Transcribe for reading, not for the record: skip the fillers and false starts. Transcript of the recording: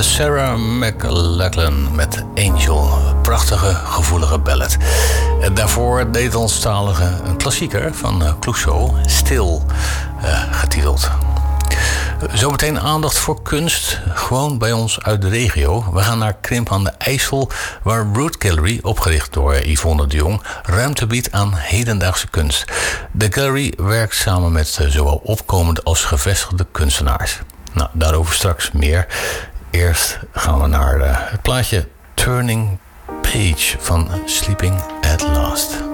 Sarah McLachlan met Angel. Prachtige, gevoelige ballad. Daarvoor Nederlandstalige een klassieker van Clouseau, Stil, getiteld. Zometeen aandacht voor kunst, gewoon bij ons uit de regio. We gaan naar Krimp aan de IJssel, waar Root Gallery, opgericht door Yvonne de Jong, ruimte biedt aan hedendaagse kunst. De gallery werkt samen met zowel opkomende als gevestigde kunstenaars. Nou, daarover straks meer. Eerst gaan we naar het plaatje Turning Page van Sleeping at Last.